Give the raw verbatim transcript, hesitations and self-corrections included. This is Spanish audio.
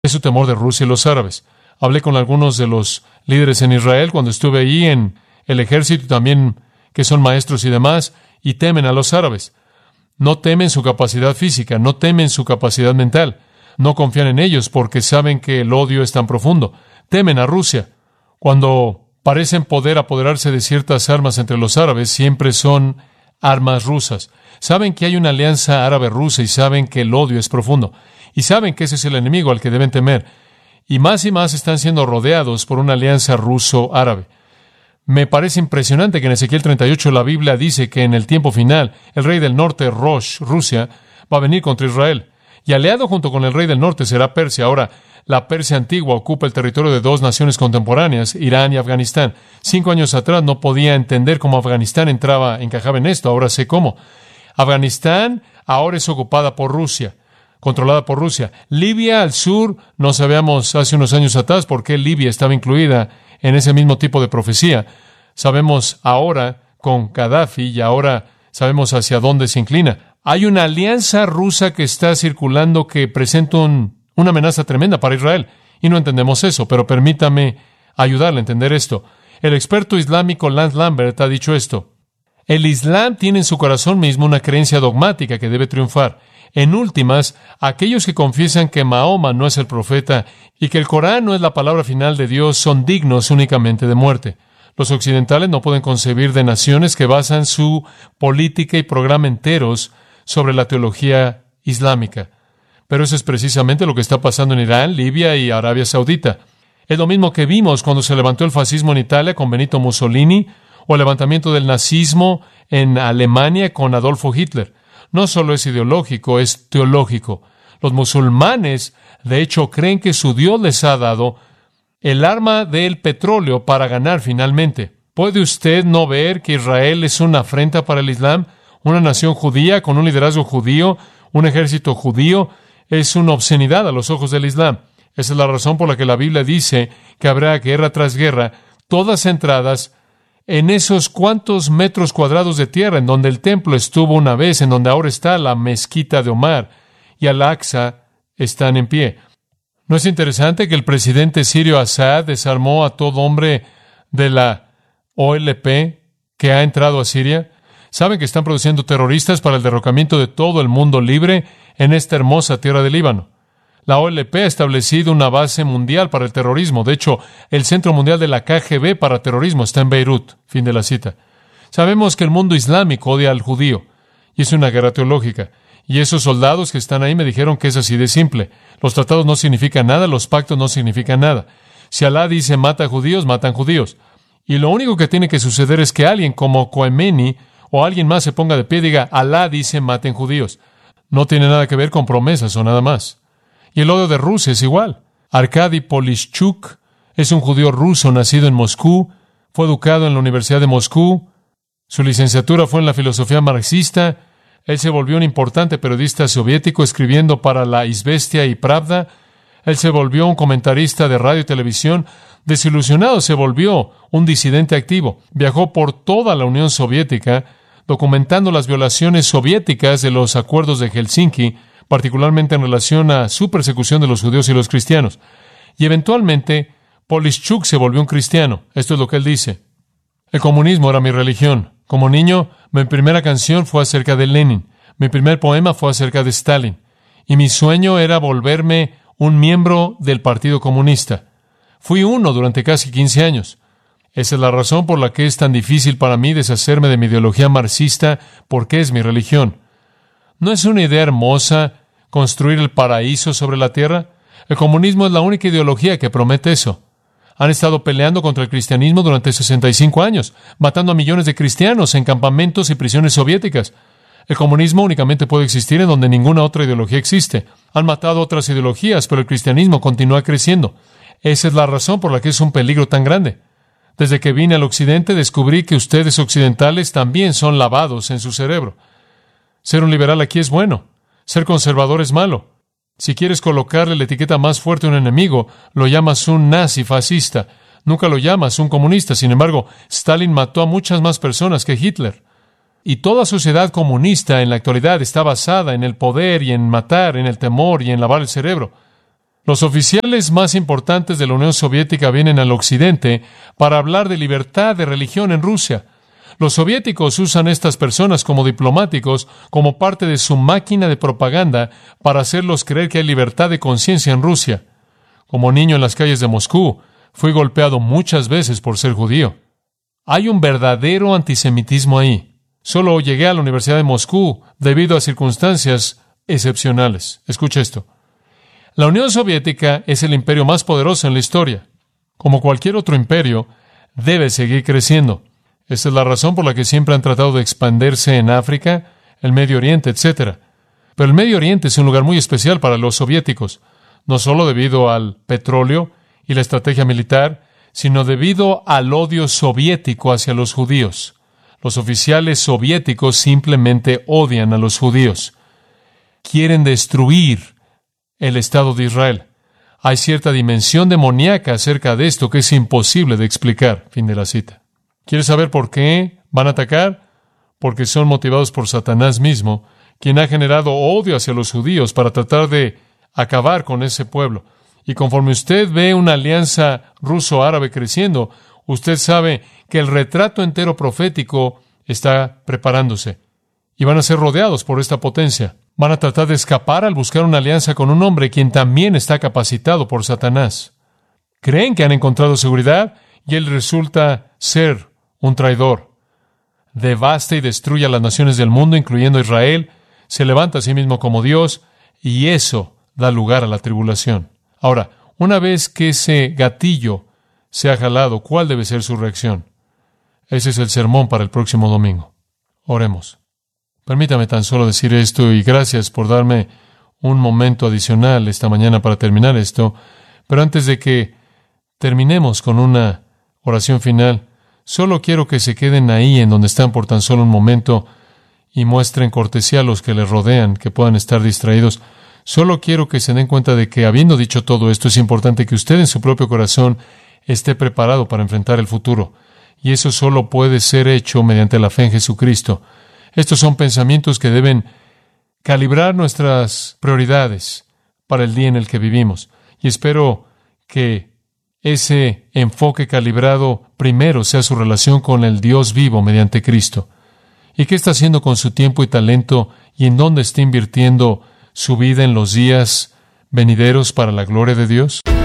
es su temor de Rusia y los árabes. Hablé con algunos de los líderes en Israel cuando estuve allí en el ejército, también que son maestros y demás, y temen a los árabes. No temen su capacidad física, no temen su capacidad mental. No confían en ellos porque saben que el odio es tan profundo. Temen a Rusia. Cuando parecen poder apoderarse de ciertas armas entre los árabes, siempre son armas rusas. Saben que hay una alianza árabe-rusa y saben que el odio es profundo. Y saben que ese es el enemigo al que deben temer. Y más y más están siendo rodeados por una alianza ruso-árabe. Me parece impresionante que en Ezequiel treinta y ocho la Biblia dice que en el tiempo final el rey del norte, Rosh, Rusia, va a venir contra Israel. Y aliado junto con el rey del norte será Persia. Ahora, la Persia antigua ocupa el territorio de dos naciones contemporáneas, Irán y Afganistán. Cinco años atrás no podía entender cómo Afganistán entraba, encajaba en esto. Ahora sé cómo. Afganistán ahora es ocupada por Rusia, controlada por Rusia. Libia al sur, no sabíamos hace unos años atrás por qué Libia estaba incluida en ese mismo tipo de profecía. Sabemos ahora con Gaddafi y ahora sabemos hacia dónde se inclina. Hay una alianza rusa que está circulando que presenta un, una amenaza tremenda para Israel. Y no entendemos eso, pero permítame ayudarle a entender esto. El experto islámico Lance Lambert ha dicho esto. El Islam tiene en su corazón mismo una creencia dogmática que debe triunfar. En últimas, aquellos que confiesan que Mahoma no es el profeta y que el Corán no es la palabra final de Dios son dignos únicamente de muerte. Los occidentales no pueden concebir de naciones que basan su política y programa enteros sobre la teología islámica. Pero eso es precisamente lo que está pasando en Irán, Libia y Arabia Saudita. Es lo mismo que vimos cuando se levantó el fascismo en Italia con Benito Mussolini o el levantamiento del nazismo en Alemania con Adolfo Hitler. No solo es ideológico, es teológico. Los musulmanes, de hecho, creen que su Dios les ha dado el arma del petróleo para ganar finalmente. ¿Puede usted no ver que Israel es una afrenta para el Islam? Una nación judía con un liderazgo judío, un ejército judío, es una obscenidad a los ojos del Islam. Esa es la razón por la que la Biblia dice que habrá guerra tras guerra, todas centradas en esos cuantos metros cuadrados de tierra en donde el templo estuvo una vez, en donde ahora está la mezquita de Omar y Al-Aqsa están en pie. ¿No es interesante que el presidente sirio Assad desarmó a todo hombre de la O L P que ha entrado a Siria? ¿Saben que están produciendo terroristas para el derrocamiento de todo el mundo libre en esta hermosa tierra del Líbano? La O L P ha establecido una base mundial para el terrorismo. De hecho, el Centro Mundial de la K G B para Terrorismo está en Beirut. Fin de la cita. Sabemos que el mundo islámico odia al judío, y es una guerra teológica. Y esos soldados que están ahí me dijeron que es así de simple. Los tratados no significan nada, los pactos no significan nada. Si Alá dice mata judíos, matan judíos. Y lo único que tiene que suceder es que alguien como Khomeini o alguien más se ponga de pie y diga, Alá dice maten judíos. No tiene nada que ver con promesas o nada más. Y el odio de Rusia es igual. Arkady Polishchuk es un judío ruso nacido en Moscú, fue educado en la Universidad de Moscú, su licenciatura fue en la filosofía marxista, él se volvió un importante periodista soviético escribiendo para la Izvestia y Pravda, él se volvió un comentarista de radio y televisión, desilusionado se volvió un disidente activo, viajó por toda la Unión Soviética, documentando las violaciones soviéticas de los acuerdos de Helsinki, particularmente en relación a su persecución de los judíos y los cristianos. Y eventualmente, Polishchuk se volvió un cristiano. Esto es lo que él dice. El comunismo era mi religión. Como niño, mi primera canción fue acerca de Lenin. Mi primer poema fue acerca de Stalin. Y mi sueño era volverme un miembro del Partido Comunista. Fui uno durante casi quince años. Esa es la razón por la que es tan difícil para mí deshacerme de mi ideología marxista, porque es mi religión. ¿No es una idea hermosa construir el paraíso sobre la tierra? El comunismo es la única ideología que promete eso. Han estado peleando contra el cristianismo durante sesenta y cinco años, matando a millones de cristianos en campamentos y prisiones soviéticas. El comunismo únicamente puede existir en donde ninguna otra ideología existe. Han matado otras ideologías, pero el cristianismo continúa creciendo. Esa es la razón por la que es un peligro tan grande. Desde que vine al occidente descubrí que ustedes occidentales también son lavados en su cerebro. Ser un liberal aquí es bueno. Ser conservador es malo. Si quieres colocarle la etiqueta más fuerte a un enemigo, lo llamas un nazi fascista. Nunca lo llamas un comunista. Sin embargo, Stalin mató a muchas más personas que Hitler. Y toda sociedad comunista en la actualidad está basada en el poder y en matar, en el temor y en lavar el cerebro. Los oficiales más importantes de la Unión Soviética vienen al occidente para hablar de libertad de religión en Rusia. Los soviéticos usan a estas personas como diplomáticos, como parte de su máquina de propaganda para hacerlos creer que hay libertad de conciencia en Rusia. Como niño en las calles de Moscú, fui golpeado muchas veces por ser judío. Hay un verdadero antisemitismo ahí. Solo llegué a la Universidad de Moscú debido a circunstancias excepcionales. Escucha esto. La Unión Soviética es el imperio más poderoso en la historia. Como cualquier otro imperio, debe seguir creciendo. Esta es la razón por la que siempre han tratado de expandirse en África, el Medio Oriente, etcétera. Pero el Medio Oriente es un lugar muy especial para los soviéticos, no solo debido al petróleo y la estrategia militar, sino debido al odio soviético hacia los judíos. Los oficiales soviéticos simplemente odian a los judíos. Quieren destruir el Estado de Israel. Hay cierta dimensión demoníaca acerca de esto que es imposible de explicar. Fin de la cita. ¿Quieres saber por qué van a atacar? Porque son motivados por Satanás mismo, quien ha generado odio hacia los judíos para tratar de acabar con ese pueblo. Y conforme usted ve una alianza ruso-árabe creciendo, usted sabe que el retrato entero profético está preparándose. Y van a ser rodeados por esta potencia. Van a tratar de escapar al buscar una alianza con un hombre quien también está capacitado por Satanás. Creen que han encontrado seguridad y él resulta ser un traidor. Devasta y destruye a las naciones del mundo, incluyendo a Israel, se levanta a sí mismo como Dios, y eso da lugar a la tribulación. Ahora, una vez que ese gatillo se ha jalado, ¿cuál debe ser su reacción? Ese es el sermón para el próximo domingo. Oremos. Permítame tan solo decir esto, y gracias por darme un momento adicional esta mañana para terminar esto, pero antes de que terminemos con una oración final, solo quiero que se queden ahí en donde están por tan solo un momento y muestren cortesía a los que les rodean, que puedan estar distraídos. Solo quiero que se den cuenta de que, habiendo dicho todo esto, es importante que usted en su propio corazón esté preparado para enfrentar el futuro. Y eso solo puede ser hecho mediante la fe en Jesucristo. Estos son pensamientos que deben calibrar nuestras prioridades para el día en el que vivimos. Y espero que ese enfoque calibrado primero sea su relación con el Dios vivo mediante Cristo. ¿Y qué está haciendo con su tiempo y talento y en dónde está invirtiendo su vida en los días venideros para la gloria de Dios?